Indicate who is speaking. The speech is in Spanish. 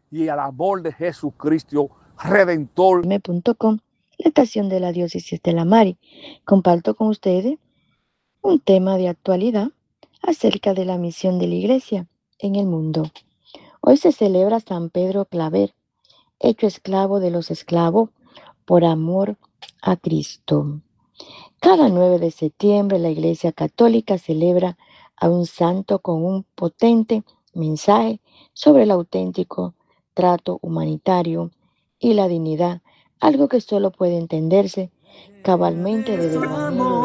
Speaker 1: y al amor de Jesucristo Redentor.
Speaker 2: .com, la estación de la diócesis de la Mari. Comparto con ustedes un tema de actualidad acerca de la misión de la Iglesia en el mundo. Hoy se celebra San Pedro Claver, hecho esclavo de los esclavos por amor a Cristo. Cada 9 de septiembre la Iglesia Católica celebra a un santo con un potente mensaje sobre el auténtico trato humanitario y la dignidad, algo que solo puede entenderse cabalmente desde el Evangelio.